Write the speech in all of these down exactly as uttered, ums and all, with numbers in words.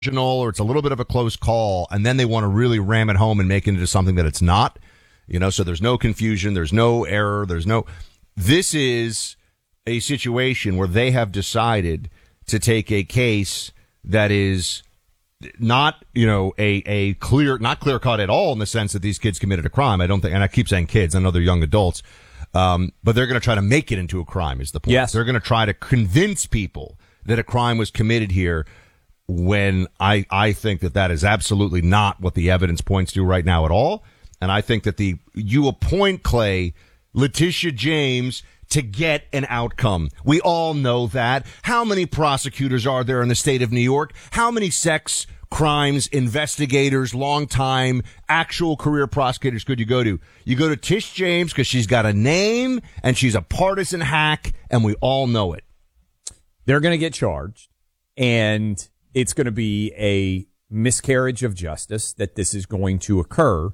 or it's a little bit of a close call, and then they want to really ram it home and make it into something that it's not. You know, so there's no confusion, there's no error, there's no. This is a situation where they have decided to take a case that is not, you know, a, a clear, not clear cut at all in the sense that these kids committed a crime. I don't think, and I keep saying kids, I know they're young adults, um, but they're going to try to make it into a crime is the point. Yes. They're going to try to convince people that a crime was committed here when I, I think that that is absolutely not what the evidence points to right now at all. And I think that the, you appoint Clay, Letitia James, to get an outcome. We all know that. How many prosecutors are there in the state of New York? How many sex crimes investigators, long-time, actual career prosecutors could you go to? You go to Tish James because she's got a name and she's a partisan hack, and we all know it. They're going to get charged, and it's going to be a miscarriage of justice that this is going to occur.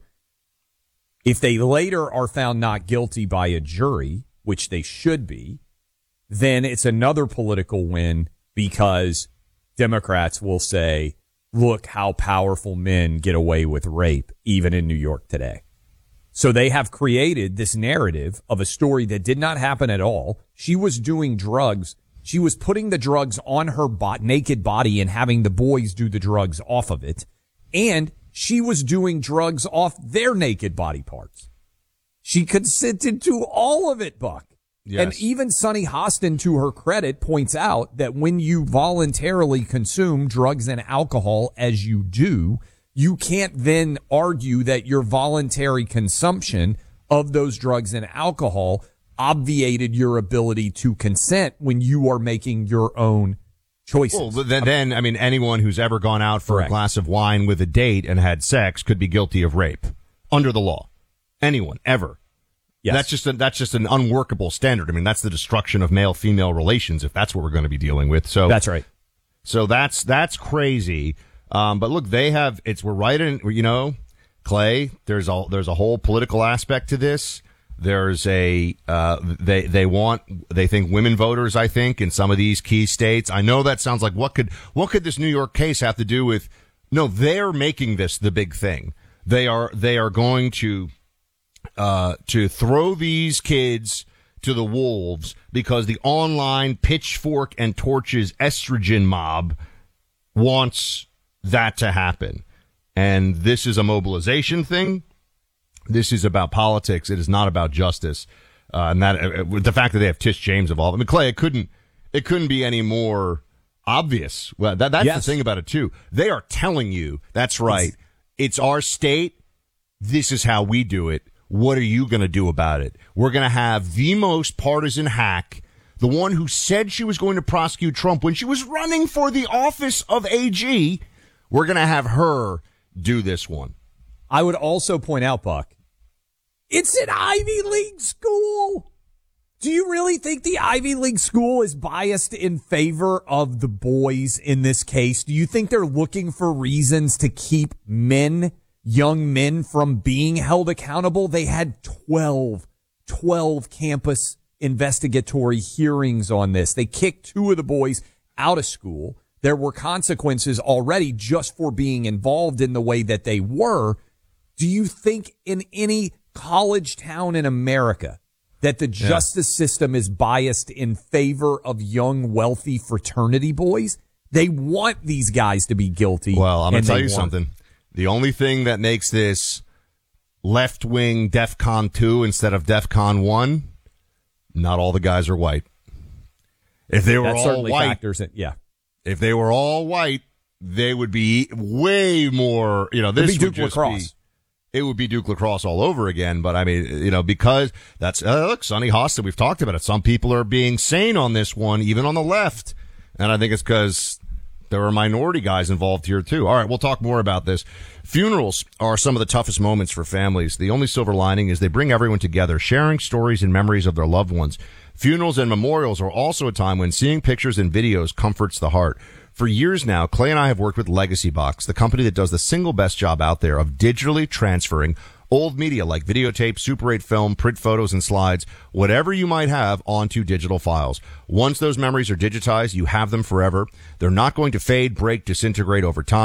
If they later are found not guilty by a jury, which they should be, then it's another political win because Democrats will say, look how powerful men get away with rape, even in New York today. So they have created this narrative of a story that did not happen at all. She was doing drugs. She was putting the drugs on her bo- naked body and having the boys do the drugs off of it. And she was doing drugs off their naked body parts. She consented to all of it, Buck. Yes. And even Sunny Hostin, to her credit, points out that when you voluntarily consume drugs and alcohol as you do, you can't then argue that your voluntary consumption of those drugs and alcohol obviated your ability to consent when you are making your own choices. Well, then, then I mean, anyone who's ever gone out for Correct. a glass of wine with a date and had sex could be guilty of rape under the law. Anyone, ever. Yes. That's just a, that's just an unworkable standard. I mean, that's the destruction of male-female relations if that's what we're going to be dealing with. So that's right. So that's that's crazy. Um, but look, they have it's we're right in. You know, Clay. There's a there's a whole political aspect to this. There's a uh, they they want they think women voters. I think in some of these key states. I know that sounds like what could what could this New York case have to do with? No, they're making this the big thing. They are they are going to. Uh, to throw these kids to the wolves because the online pitchfork and torches estrogen mob wants that to happen. And this is a mobilization thing. This is about politics. It is not about justice. Uh, and that uh, the fact that they have Tish James involved. I mean, Clay, it couldn't it couldn't be any more obvious. Well, that, that's yes. the thing about it too. They are telling you that's right. It's, it's our state. This is how we do it. What are you going to do about it? We're going to have the most partisan hack, the one who said she was going to prosecute Trump when she was running for the office of A G. We're going to have her do this one. I would also point out, Buck, it's an Ivy League school. Do you really think the Ivy League school is biased in favor of the boys in this case? Do you think they're looking for reasons to keep men young men from being held accountable? They had twelve, twelve campus investigatory hearings on this. They kicked two of the boys out of school. There were consequences already just for being involved in the way that they were. Do you think in any college town in America that the yeah. justice system is biased in favor of young, wealthy fraternity boys? They want these guys to be guilty. Well, I'm going to tell you want- something. The only thing that makes this left-wing DEFCON two instead of DEFCON one, not all the guys are white. If they were that all certainly white, factors in, yeah. If they were all white, they would be way more, you know, this It'd be would Duke just Lacrosse. be, it would be Duke Lacrosse all over again. But I mean, you know, because that's, uh, look, Sonny Hostin, we've talked about it. Some people are being sane on this one, even on the left. And I think it's because there are minority guys involved here, too. All right, we'll talk more about this. Funerals are some of the toughest moments for families. The only silver lining is they bring everyone together, sharing stories and memories of their loved ones. Funerals and memorials are also a time when seeing pictures and videos comforts the heart. For years now, Clay and I have worked with Legacy Box, the company that does the single best job out there of digitally transferring old media like videotape, Super eight film, print photos and slides, whatever you might have, onto digital files. Once those memories are digitized, you have them forever. They're not going to fade, break, disintegrate over time.